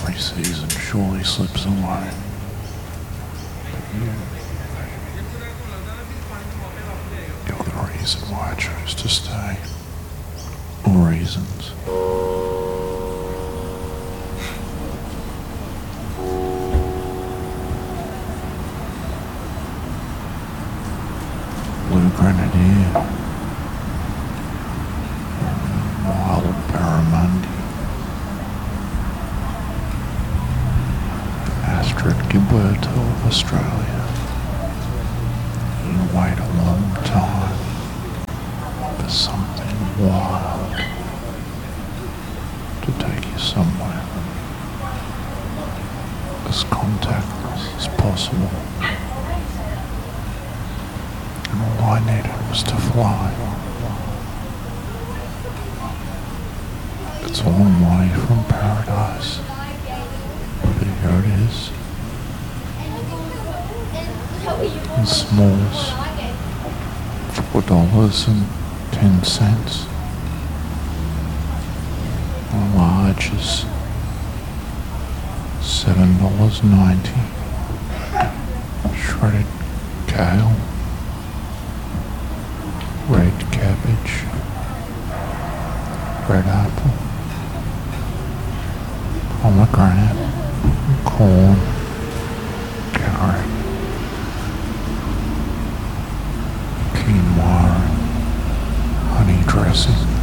every season surely slips away. But you're the reason why I chose to stay. Or reasons. Blue Grenadier, Wild Barramundi, Astrid Gilberto of Australia. You wait a long time for something wild to take you somewhere as contactless as possible. And all I needed was to fly. It's a long way from paradise, but here it is. In smalls, $4.10. And larges, $7.90. Shredded kale, red cabbage, red apple, pomegranate, corn, carrot, quinoa, honey dressing.